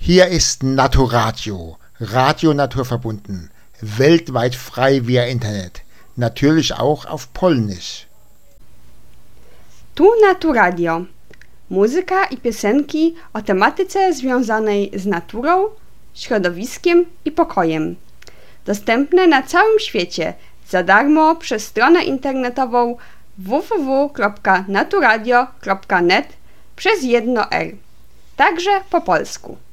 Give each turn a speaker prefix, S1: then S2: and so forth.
S1: Hier ist Naturadio, Radio naturverbunden, weltweit frei via Internet, natürlich auch auf Polnisch.
S2: Tu Naturadio. Muzyka i piosenki o tematyce związanej z naturą, środowiskiem i pokojem. Dostępne na całym świecie za darmo przez stronę internetową www.naturadio.net przez jedno R. Także po polsku.